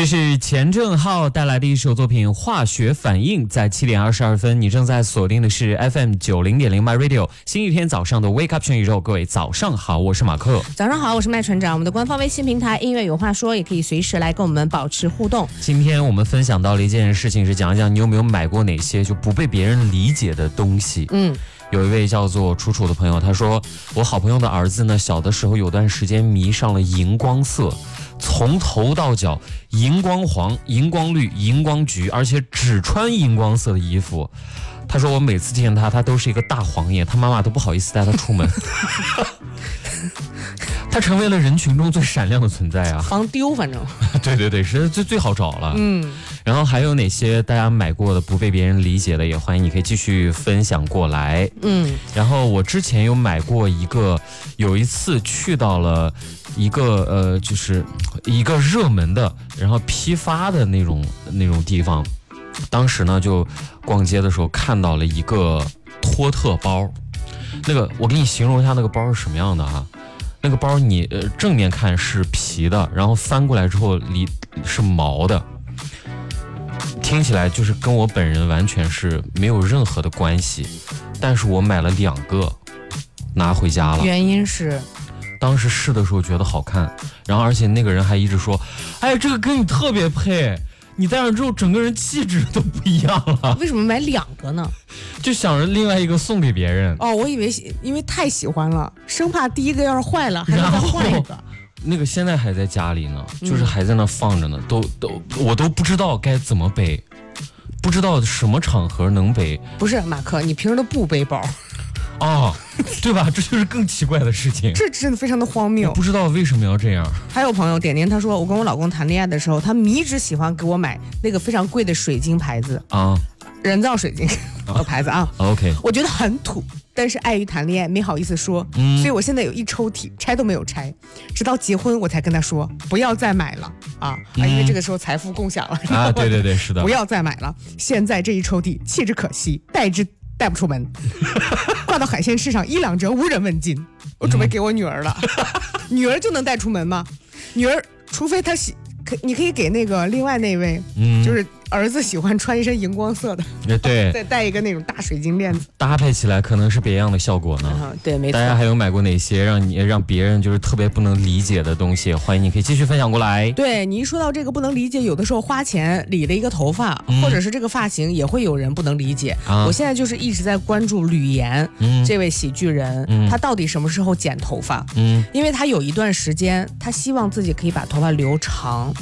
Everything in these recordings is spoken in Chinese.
这是钱正浩带来的一首作品《化学反应》。在7点22分，你正在锁定的是 FM 90.0 My Radio 星期天早上的 Wake Up 全宇宙。各位早上好，我是马克。 早上好，我是麦船长。我们的官方微信平台音乐有话说，也可以随时来跟我们保持互动。 今天我们分享到了一件事情，是讲一讲你有没有买过哪些就不被别人理解的东西。有一位叫做楚楚的朋友，他说我好朋友的儿子呢，小的时候有段时间迷上了荧光色，从头到脚荧光黄、荧光绿、荧光橘，而且只穿荧光色的衣服。他说我每次见他，他都是一个大黄眼，他妈妈都不好意思带他出门。他成为了人群中最闪亮的存在啊！ 防丢，反正对，是最好找了。然后还有哪些大家买过的不被别人理解的，也欢迎你可以继续分享过来。然后我之前有买过一个，有一次去到了一个就是一个热门的，然后批发的那种地方。当时呢就逛街的时候看到了一个托特包，那个我给你形容一下那个包是什么样的啊？那个包你正面看是皮的，然后翻过来之后里是毛的，听起来就是跟我本人完全是没有任何的关系，但是我买了2个拿回家了。 原因是当时试的时候觉得好看，然后而且那个人还一直说，哎，这个跟你特别配，你戴上之后整个人气质都不一样了。 为什么买2个呢？ 就想着另外一个送给别人。 哦，我以为因为太喜欢了，生怕第一个要是坏了还能再换一个。 那个现在还在家里呢，就是还在那放着呢，我都不知道该怎么背，不知道什么场合能背。 不是马克，你平时都不背包哦，对吧？这就是更奇怪的事情。 这真的非常的荒谬， 我不知道为什么要这样。 还有朋友点点他说，我跟我老公谈恋爱的时候，他迷之喜欢给我买那个非常贵的水晶牌子啊，人造水晶的牌子啊。OK， 我觉得很土，但是碍于谈恋爱没好意思说，所以我现在有一抽屉拆都没有拆，直到结婚我才跟他说不要再买了啊，因为这个时候财富共享了啊。对，是的， 不要再买了。现在这一抽屉弃之可惜，带不出门，挂到海鲜市场1-2折，无人问津。我准备给我女儿了，女儿就能带出门吗？女儿除非她你可以给那个另外那位，就是儿子喜欢穿一身荧光色的， 对， 再戴一个那种大水晶链子， 搭配起来可能是别样的效果呢。 对，没错。 大家还有买过哪些让别人就是特别不能理解的东西？欢迎你可以继续分享过来。对， 你一说到这个不能理解，有的时候花钱理了一个头发，或者是这个发型，也会有人不能理解。我现在就是一直在关注吕岩这位喜剧人，他到底什么时候剪头发？因为他有一段时间，他希望自己可以把头发留长。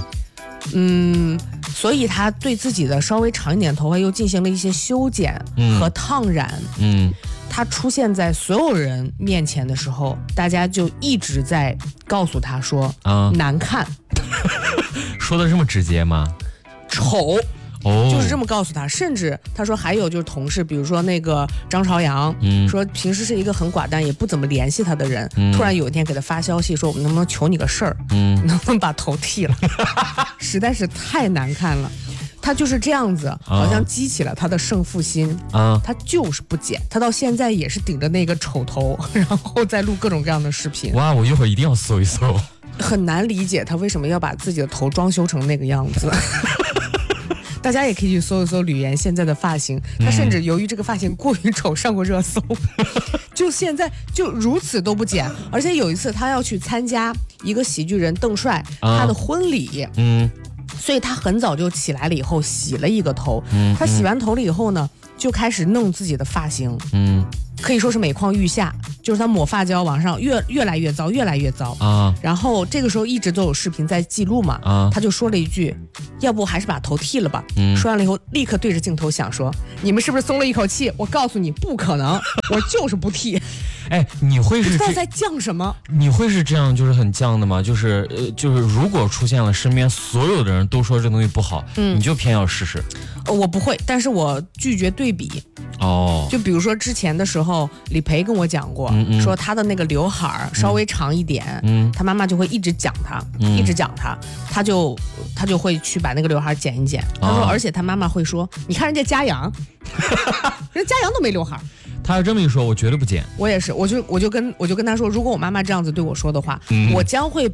所以他对自己的稍微长一点的头发又进行了一些修剪和烫染。他出现在所有人面前的时候，大家就一直在告诉他说难看。 说的这么直接吗？ 丑。就是这么告诉他，甚至他说还有就是同事，比如说那个张朝阳，说平时是一个很寡淡也不怎么联系他的人，突然有一天给他发消息说，我们能不能求你个事儿，能不能把头剃了？实在是太难看了。他就是这样子，好像激起了他的胜负心他就是不剪，他到现在也是顶着那个丑头，然后再录各种各样的视频。 哇，我一会儿一定要搜一搜。 很难理解他为什么要把自己的头装修成那个样子。大家也可以去搜一搜吕岩现在的发型，他甚至由于这个发型过于丑上过热搜。就现在就如此都不剪，而且有一次他要去参加一个喜剧人邓帅他的婚礼，所以他很早就起来了以后洗了一个头，他洗完头了以后呢，就开始弄自己的发型，可以说是每况愈下，就是他抹发胶往上越来越糟，越来越糟啊。然后这个时候一直都有视频在记录嘛，他就说了一句，要不还是把头剃了吧。说完了以后，立刻对着镜头想说，你们是不是松了一口气？我告诉你，不可能，我就是不剃。 哎，你会是不知道在犟什么？ 你会是这样，就是很犟的吗？就是如果出现了身边所有的人都说这东西不好，你就偏要试试。 我不会，但是我拒绝对比。就比如说之前的时候，李培跟我讲过，说他的那个刘海稍微长一点，他妈妈就会一直讲他，他就会去把那个刘海剪一剪。他说，而且他妈妈会说，你看人家嘉阳，人家嘉阳都没刘海。 他要这么一说，我绝对不剪。 我也是，我就跟他说，如果我妈妈这样子对我说的话，我将会把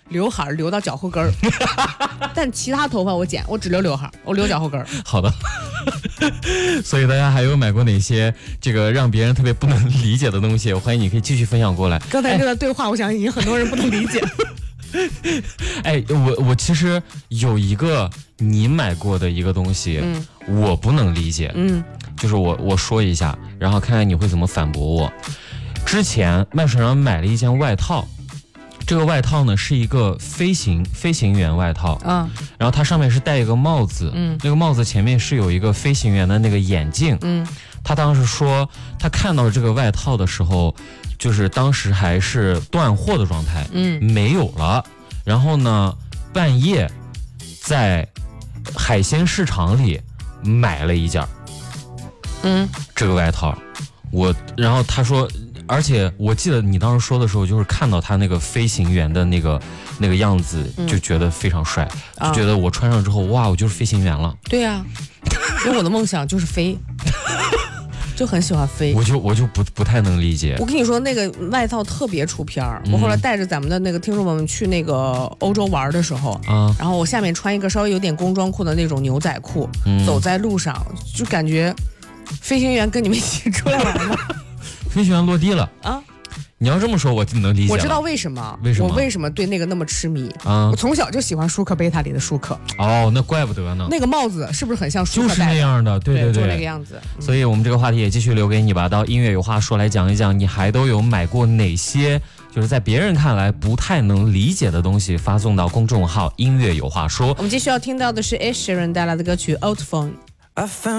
刘海留到脚后跟儿，但其他头发我剪，我只留刘海，我留脚后跟儿。 好的。所以大家还有买过哪些这个让别人特别不能理解的东西？欢迎你可以继续分享过来。 刚才这个对话，我想已经很多人不能理解。 哎，我其实有一个你买过的一个东西，我不能理解，就是我说一下，然后看看你会怎么反驳我。之前麦手上买了一件外套，这个外套呢是一个飞行员外套，然后它上面是戴一个帽子，那个帽子前面是有一个飞行员的那个眼镜，他当时说他看到这个外套的时候，就是当时还是断货的状态，没有了。然后呢，半夜在海鲜市场里买了一件，这个外套，然后他说，而且我记得你当时说的时候，就是看到他那个飞行员的那个样子，就觉得非常帅，就觉得我穿上之后，哇，我就是飞行员了。 对呀，因为我的梦想就是飞。就很喜欢飞， 我就不太能理解。 我跟你说，那个外套特别出片儿。我后来带着咱们的那个听众们去那个欧洲玩的时候，然后我下面穿一个稍微有点工装裤的那种牛仔裤，走在路上就感觉飞行员跟你们一起出来玩了。 飞行员落地了啊！你要这么说，我就能理解了。 我知道为什么，我为什么对那个那么痴迷啊！我从小就喜欢舒克贝塔里的舒克。 哦，那怪不得呢。 那个帽子是不是很像舒克戴的？ 就是那样的，对， 就那个样子。 所以我们这个话题也继续留给你吧。到音乐有话说来讲一讲，你还都有买过哪些就是在别人看来不太能理解的东西？发送到公众号音乐有话说。 我们继续要听到的是 Ed Sheeran 带来的歌曲 Old Phone。